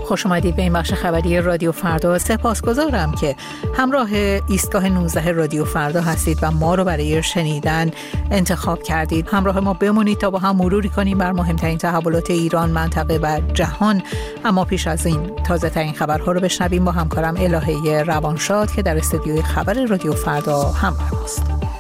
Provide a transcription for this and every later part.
خوش اومدید به این بخش خبری رادیو فردا. سپاسگزارم که همراه ایستگاه 19 رادیو فردا هستید و ما رو برای شنیدن انتخاب کردید. همراه ما بمونید تا با هم مروری کنیم بر مهمترین تحولات ایران، منطقه و جهان. اما پیش از این تازه ترین خبرها رو بشنویم با همکارم الهه روانشاد که در استودیوی خبر رادیو فردا همراه ماست.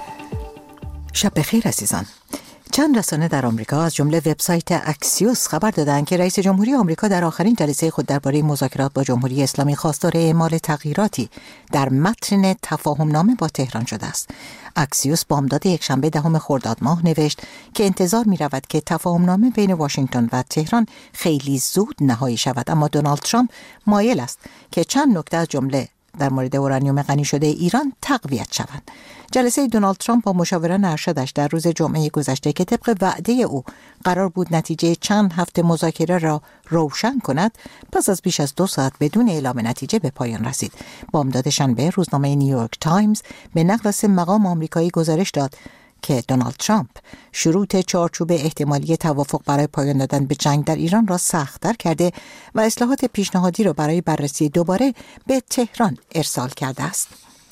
شب بخیر عزیزان. چند رسانه در آمریکا از جمله وبسایت اکسیوس خبر دادند که رئیس جمهوری آمریکا در آخرین جلسه خود درباره مذاکرات با جمهوری اسلامی خواستار اعمال تغییراتی در متن تفاهمنامه با تهران شده است. اکسیوس بامداد یکشنبه 10 خرداد ماه نوشت که انتظار می رود که تفاهمنامه بین واشنگتن و تهران خیلی زود نهایی شود، اما دونالد ترامپ مایل است که چند نکته از جمله در مورد اورانیوم غنی شده ایران تقویت شوند. جلسه دونالد ترامپ با مشاوران ارشدش در روز جمعه گذشته که طبق وعده او قرار بود نتیجه چند هفته مذاکره را روشن کند، پس از بیش از 2 ساعت بدون اعلام نتیجه به پایان رسید. بامداد شنبه روزنامه نیویورک تایمز به نقل از مقام آمریکایی گزارش داد که دونالد ترامپ شروط چارچوب احتمالی توافق برای پایان دادن به جنگ در ایران را سخت‌تر کرده و اصلاحات پیشنهادی را برای بررسی دوباره به تهران ارسال کرده است.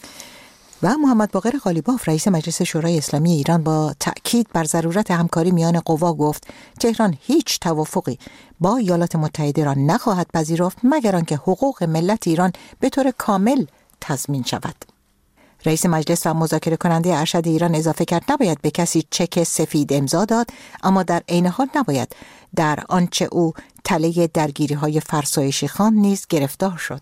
و محمد باقر قالیباف رئیس مجلس شورای اسلامی ایران با تأکید بر ضرورت همکاری میان قوا گفت تهران هیچ توافقی با ایالات متحده را نخواهد پذیرفت مگر آنکه حقوق ملت ایران به طور کامل تضمین شود. رئیس مجلس و مذاکره کننده ارشد ایران اضافه کرد نباید به کسی چک سفید امضا داد، اما در عین حال نباید در آنچه او تله درگیری‌های فرسایشی خواند نیز گرفتار شد.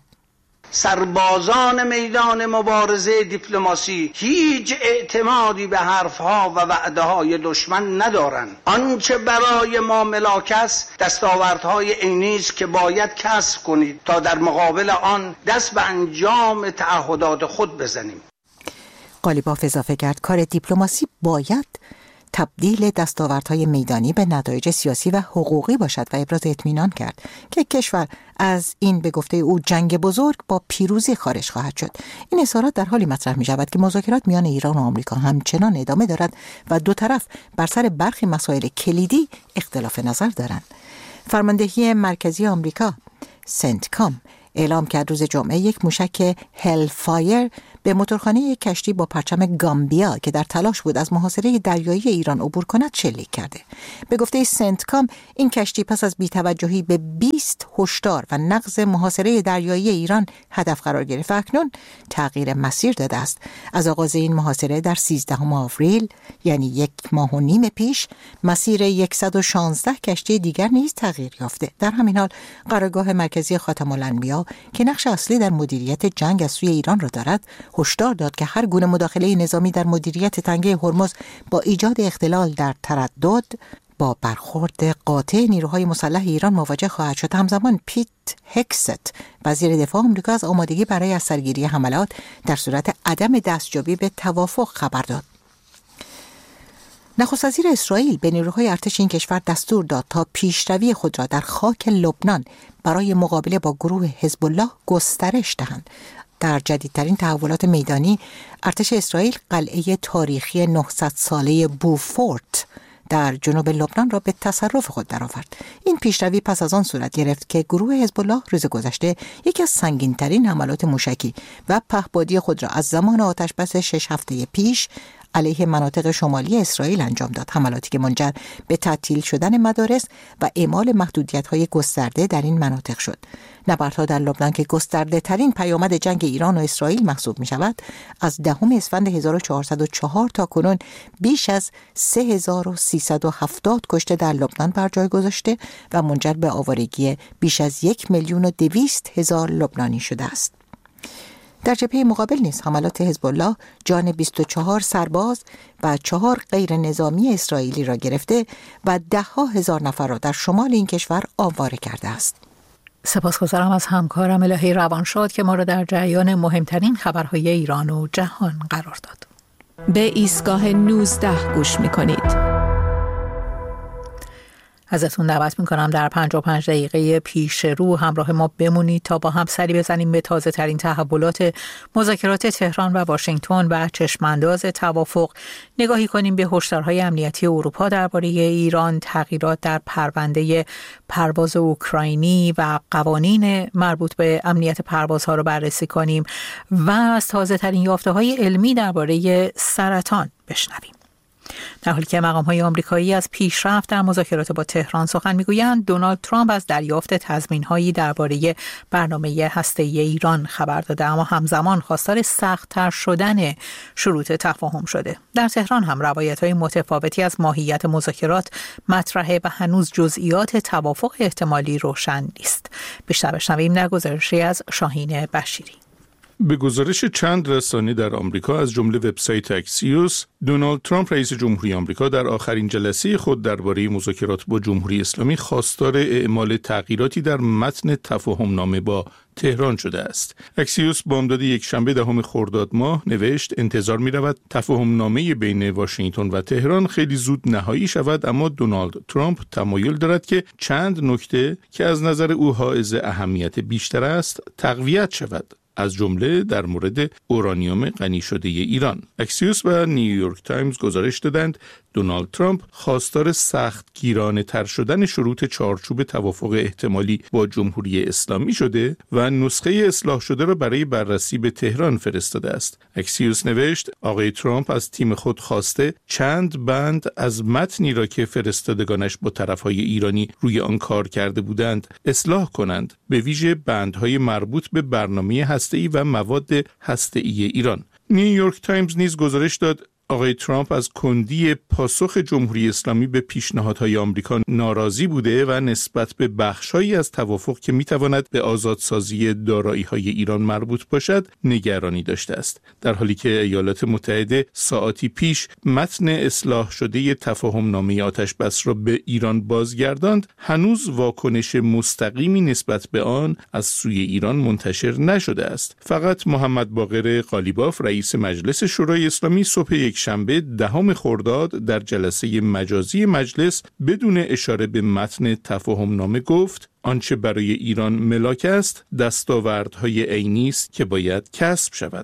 سربازان میدان مبارزه دیپلماسی هیچ اعتمادی به حرفها و وعده‌های دشمن ندارند. آنچه برای ما ملاک است دستاوردهای عینی است که باید کسب کنید تا در مقابل آن دست به انجام تعهدات خود بزنیم. قالیباف اضافه کرد کار دیپلماسی باید تبدیل دستاوردهای میدانی به نتایج سیاسی و حقوقی باشد و ابراز اطمینان کرد که کشور از این به گفته او جنگ بزرگ با پیروزی خارج خواهد شد. این اظهارات در حالی مطرح می شود که مذاکرات میان ایران و آمریکا همچنان ادامه دارد و دو طرف بر سر برخی مسائل کلیدی اختلاف نظر دارند. فرماندهی مرکزی آمریکا سنتکام اعلام کرد روز جمعه یک موشک هل فایر به موتورخانه یک کشتی با پرچم گامبیا که در تلاش بود از محاصره دریایی ایران عبور کند شلیک کرده. به گفته سنتکام این کشتی پس از بی‌توجهی به 20 هشدار و نقض محاصره دریایی ایران هدف قرار گرفت و اکنون تغییر مسیر داده است. از آغاز این محاصره در 13 آوریل یعنی 1.5 ماه پیش مسیر 116 کشتی دیگر نیز تغییر یافته. در همین حال قرارگاه مرکزی خاتم الانبیا که نقش اصلی در مدیریت جنگ از سوی ایران را دارد هشدار داد که هر گونه مداخله نظامی در مدیریت تنگه هرمز با ایجاد اختلال در تردد با برخورد قاطع نیروهای مسلح ایران مواجه خواهد شد. همزمان پیت هکست وزیر دفاع آمریکا از آمادگی برای از سرگیری حملات در صورت عدم دستیابی به توافق خبر داد. نخست وزیر اسرائیل به نیروهای ارتش این کشور دستور داد تا پیشروی خود را در خاک لبنان برای مقابله با گروه حزب الله گسترش دهند. در جدیدترین تحولات میدانی ارتش اسرائیل قلعه تاریخی 900 ساله بوفورت در جنوب لبنان را به تصرف خود درآورد. این پیشروی پس از آن صورت گرفت که گروه حزب الله روز گذشته یکی از سنگین‌ترین حملات موشکی و پهپادی خود را از زمان آتش‌بس 6 هفته پیش علیه مناطق شمالی اسرائیل انجام داد. حملاتی که منجر به تعطیل شدن مدارس و اعمال محدودیت‌های گسترده در این مناطق شد. نبردها در لبنان که گسترده ترین پیامد جنگ ایران و اسرائیل محسوب می شود، از 10 اسفند 1404 تا کنون بیش از 3370 کشته در لبنان بر جای گذاشته و منجر به آوارگی بیش از 1,200,000 لبنانی شده است. در جبهه مقابل نیز حملات حزب الله جان 24 سرباز و 4 غیر نظامی اسرائیلی را گرفته و 10,000 نفر را در شمال این کشور آواره کرده است. سپاسگزارم از همکارم الهه روانشاد که ما را در جریان مهمترین خبرهای ایران و جهان قرار داد. به ایستگاه 19 گوش می‌کنید. ازتون دعوت میکنم در 55 دقیقه پیش رو همراه ما بمونید تا با هم سری بزنیم به تازه ترین تحولات مذاکرات تهران و واشنگتن و چشمانداز توافق، نگاهی کنیم به هشدارهای امنیتی اروپا درباره ایران، تغییرات در پرونده پرواز اوکراینی و قوانین مربوط به امنیت پروازها رو بررسی کنیم و از تازه ترین یافته‌های علمی درباره سرطان بشنویم. در حالی که مقام‌های آمریکایی از پیشرفت در مذاکرات با تهران سخن می‌گویند، دونالد ترامپ از دریافت تضمین‌هایی درباره برنامه هسته‌ای ایران خبر داده، اما همزمان خواستار سخت‌تر شدن شروط تفاهم شده. در تهران هم روایت‌های متفاوتی از ماهیت مذاکرات مطرحه و هنوز جزئیات توافق احتمالی روشن نیست. بیشتر بشنویم در گزارشی از شاهین بشیری. به گزارش چند رسانه در آمریکا از جمله وبسایت اکسیوس، دونالد ترامپ رئیس جمهوری آمریکا در آخرین جلسه خود درباره مذاکرات با جمهوری اسلامی خواستار اعمال تغییراتی در متن تفاهمنامه با تهران شده است. اکسیوس بامداد یکشنبه 10 خرداد ماه نوشت انتظار می‌رود تفاهمنامه بین واشنگتن و تهران خیلی زود نهایی شود، اما دونالد ترامپ تمایل دارد که چند نکته که از نظر او حائز اهمیت بیشتر است تقویت شود، از جمله در مورد اورانیوم غنی شده ایران. اکسیوس و نیویورک تایمز گزارش دادند دونالد ترامپ خواستار سختگیرانه تر شدن شروط چارچوب توافق احتمالی با جمهوری اسلامی شده و نسخه اصلاح شده را برای بررسی به تهران فرستاده است. اکسیوس نوشت آقای ترامپ از تیم خود خواسته چند بند از متنی را که فرستادگانش با طرفهای ایرانی روی آن کار کرده بودند اصلاح کنند، به ویژه بندهای مربوط به برنامه هسته‌ای و مواد هسته‌ای ایران. نیویورک تایمز نیز گزارش داد آقای ترامپ از کندی پاسخ جمهوری اسلامی به پیشنهادهای آمریکا ناراضی بوده و نسبت به بخش‌هایی از توافق که می‌تواند به آزادسازی دارایی‌های ایران مربوط باشد نگرانی داشته است. در حالی که ایالات متحده ساعاتی پیش متن اصلاح شده تفاهمنامه آتش‌بس را به ایران بازگرداند، هنوز واکنش مستقیمی نسبت به آن از سوی ایران منتشر نشده است. فقط محمد باقر قالیباف رئیس مجلس شورای اسلامی صبح شنبه 10 خرداد در جلسه مجازی مجلس بدون اشاره به متن تفاهمنامه گفت آنچه برای ایران ملاک است دستاوردهای عینی است که باید کسب شود.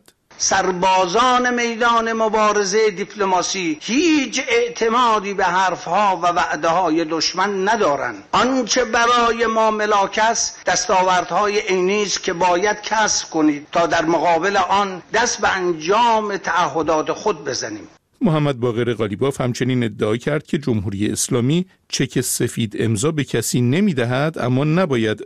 سربازان میدان مبارزه دیپلماسی هیچ اعتمادی به حرفها و وعده‌های دشمن ندارند. آنچه برای ما ملاک است دستاوردهای عینی است که باید کسب کنید تا در مقابل آن دست به انجام تعهدات خود بزنیم. محمد باقر قالیباف همچنین ادعا کرد که جمهوری اسلامی چک سفید امضا به کسی نمی‌دهد، اما نباید